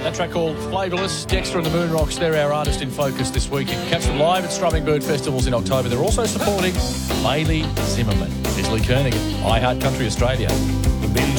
That track called Flavourless. Dexter and the Moon Rocks, they're our artist in focus this week. You can catch them live at Strumming Bird Festivals in October. They're also supporting Bailey Zimmerman. It's Lee Koenig at iHeart Country Australia. The Binge